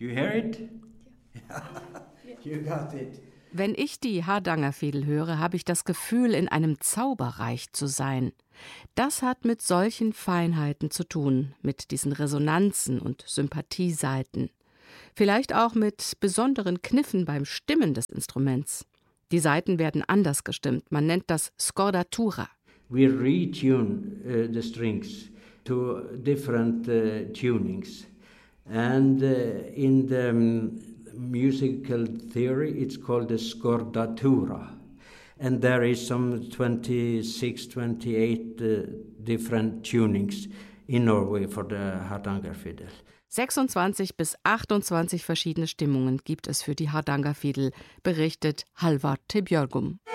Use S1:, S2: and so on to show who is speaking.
S1: You hear it? You got it.
S2: Wenn ich die Hardangerfidel höre, habe ich das Gefühl, in einem Zauberreich zu sein. Das hat mit solchen Feinheiten zu tun, mit diesen Resonanzen und Sympathieseiten. Vielleicht auch mit besonderen Kniffen beim Stimmen des Instruments. Die Saiten werden anders gestimmt, man nennt das Scordatura.
S1: We retune the strings to different tunings. And in the musical theory, it's called the scordatura. And there is some 26, 28 different tunings in Norway for the Hardangerfidel.
S2: 26 bis 28 verschiedene Stimmungen gibt es für die Hardangerfidel, berichtet Halvard Tebjørgum.